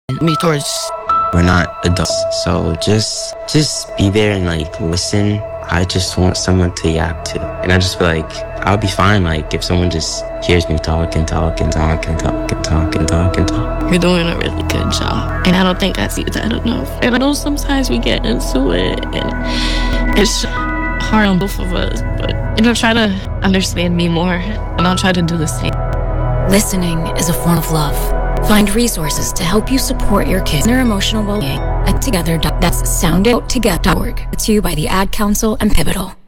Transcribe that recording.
me towards. We're not adults, so just be there and like listen. I just want someone to yap to, and I just feel like I'll be fine. Like if someone just hears me talk and talk and talk and talk and talk and talk and talk. You're doing a really good job, and I don't think I see that enough. And I know sometimes we get into it, and it's hard on both of us. But try to understand me more, and I'll try to do the same. Listening is a form of love. Find resources to help you support your kids and their emotional well-being at Together. That's soundouttogether.org. It's you by the Ad Council and Pivotal.